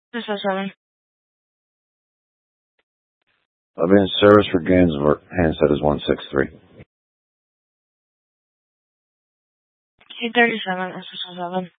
This is 7. I've been in service for Gainsborough. Handset is 163. C37, this is 7.